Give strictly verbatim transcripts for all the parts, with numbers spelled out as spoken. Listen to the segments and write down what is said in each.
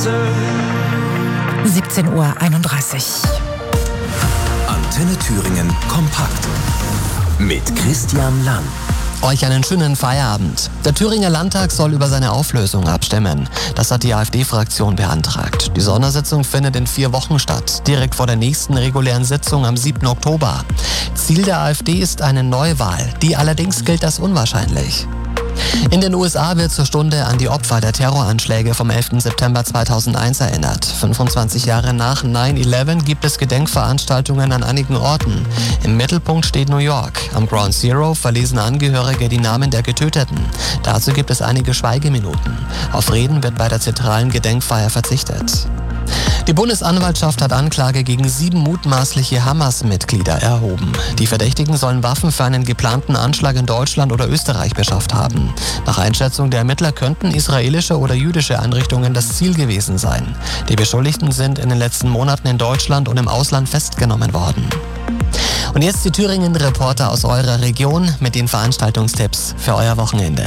siebzehn Uhr einunddreißig. Antenne Thüringen kompakt mit Christian Lang. Euch einen schönen Feierabend. Der Thüringer Landtag soll über seine Auflösung abstimmen. Das hat die AfD-Fraktion beantragt. Die Sondersitzung findet in vier Wochen statt, direkt vor der nächsten regulären Sitzung am siebten Oktober. Ziel der AfD ist eine Neuwahl. Die allerdings gilt als unwahrscheinlich. In den U S A wird zur Stunde an die Opfer der Terroranschläge vom elften September zweitausendeins erinnert. fünfundzwanzig Jahre nach nine eleven gibt es Gedenkveranstaltungen an einigen Orten. Im Mittelpunkt steht New York. Am Ground Zero verlesen Angehörige die Namen der Getöteten. Dazu gibt es einige Schweigeminuten. Auf Reden wird bei der zentralen Gedenkfeier verzichtet. Die Bundesanwaltschaft hat Anklage gegen sieben mutmaßliche Hamas-Mitglieder erhoben. Die Verdächtigen sollen Waffen für einen geplanten Anschlag in Deutschland oder Österreich beschafft haben. Nach Einschätzung der Ermittler könnten israelische oder jüdische Einrichtungen das Ziel gewesen sein. Die Beschuldigten sind in den letzten Monaten in Deutschland und im Ausland festgenommen worden. Und jetzt die Thüringen-Reporter aus eurer Region mit den Veranstaltungstipps für euer Wochenende.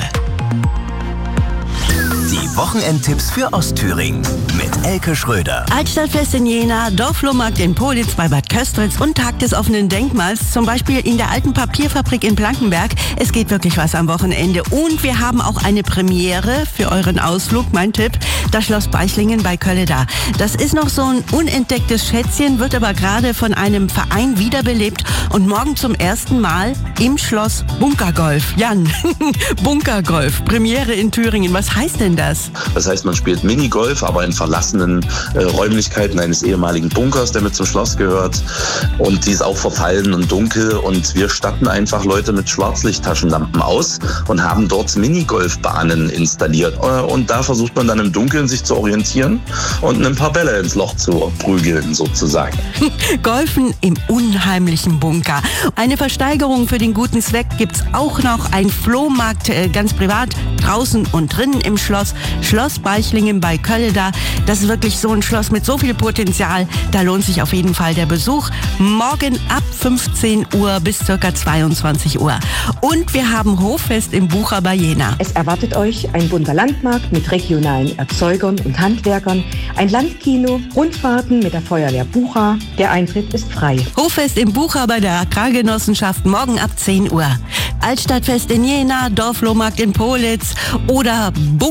Die Wochenendtipps für Ostthüringen mit Elke Schröder. Altstadtfest in Jena, Dorfflohmarkt in Politz bei Bad Köstritz und Tag des offenen Denkmals, zum Beispiel in der alten Papierfabrik in Blankenberg. Es geht wirklich was am Wochenende. Und wir haben auch eine Premiere für euren Ausflug, mein Tipp, das Schloss Beichlingen bei Kölleda. Das ist noch so ein unentdecktes Schätzchen, wird aber gerade von einem Verein wiederbelebt und morgen zum ersten Mal im Schloss Bunkergolf. Jan, Bunkergolf, Premiere in Thüringen. Was heißt denn das? Das heißt, man spielt Minigolf, aber in verlassenen äh, Räumlichkeiten eines ehemaligen Bunkers, der mit zum Schloss gehört. Und die ist auch verfallen und dunkel. Und wir statten einfach Leute mit Schwarzlichttaschenlampen aus und haben dort Minigolfbahnen installiert. Äh, und da versucht man dann im Dunkeln sich zu orientieren und ein paar Bälle ins Loch zu prügeln, sozusagen. Golfen im unheimlichen Bunker. Eine Versteigerung für den guten Zweck gibt's auch noch. Ein Flohmarkt, äh, ganz privat, draußen und drinnen im Schloss. Schloss Beichlingen bei Kölleda. Das ist wirklich so ein Schloss mit so viel Potenzial. Da lohnt sich auf jeden Fall der Besuch. Morgen ab fünfzehn Uhr bis ca. zweiundzwanzig Uhr. Und wir haben Hoffest im Bucher bei Jena. Es erwartet euch ein bunter Landmarkt mit regionalen Erzeugern und Handwerkern, ein Landkino, Rundfahrten mit der Feuerwehr Bucher. Der Eintritt ist frei. Hoffest im Bucher bei der Agrargenossenschaft morgen ab zehn Uhr. Altstadtfest in Jena, Dorfflohmarkt in Politz oder